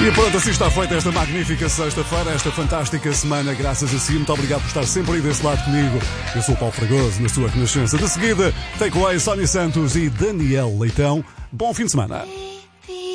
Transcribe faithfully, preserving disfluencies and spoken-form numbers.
E pronto, assim está feita esta magnífica sexta-feira, esta fantástica semana, graças a si. Muito obrigado por estar sempre aí desse lado comigo. Eu sou o Paulo Fragoso, na sua renascença. De seguida, Takeaway, Sónia Santos e Daniel Leitão. Bom fim de semana.